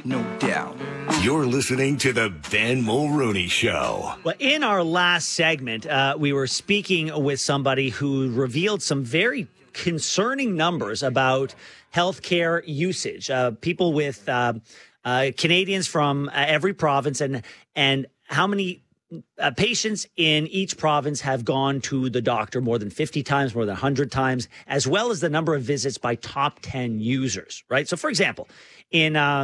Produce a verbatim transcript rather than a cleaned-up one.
no doubt. You're listening to the Ben Mulrooney Show. Well, in our last segment, uh, we were speaking with somebody who revealed some very concerning numbers about healthcare usage. Uh, people with uh, uh, Canadians from uh, every province, and and how many uh, patients in each province have gone to the doctor more than fifty times, more than one hundred times, as well as the number of visits by top ten users. Right. So, for example, in uh,